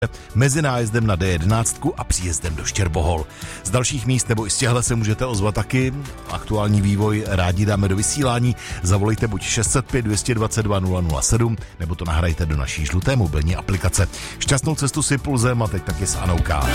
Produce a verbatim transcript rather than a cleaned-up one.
mezi nájezdem na D jedenáct a příjezdem do Štěrbohol. Z dalších míst nebo i z těchhle se můžete ozvat taky. Aktuální vývoj rádi dáme do vysílání. Zavolejte buď šest set pět, dvě dva dva, nula nula sedm nebo to nahrajte do naší žluté mobilní aplikace. Šťastnou cestu si Pulzem a teď taky s Anou K.